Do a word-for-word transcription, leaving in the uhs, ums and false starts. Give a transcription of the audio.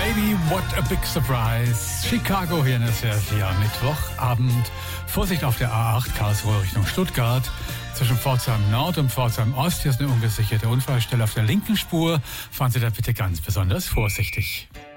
Baby, what a big surprise. Chicago hier in S W R vier am Mittwochabend. Vorsicht auf der A acht Karlsruhe Richtung Stuttgart. Zwischen Pforzheim Nord und Pforzheim Ost. Hier ist eine ungesicherte Unfallstelle auf der linken Spur. Fahren Sie da bitte ganz besonders vorsichtig.